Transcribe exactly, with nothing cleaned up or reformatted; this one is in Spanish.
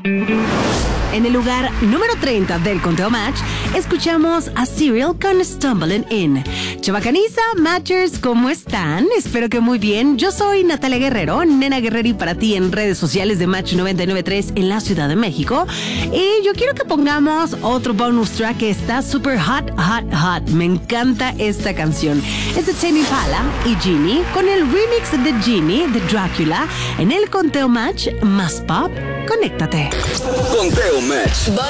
En el lugar número treinta del conteo Match, escuchamos a Serial con Stumbling In. Chavacaniza, Matchers, ¿cómo están? Espero que muy bien. Yo soy Natalia Guerrero, Nena Guerreri para ti en redes sociales de Match noventa y nueve punto tres en la Ciudad de México. Y yo quiero que pongamos otro bonus track que está super hot, hot, hot. Me encanta esta canción. Es de Tame Impala y Genie con el remix de Genie de Drácula en el conteo Match más pop. Conéctate. Conteo Match.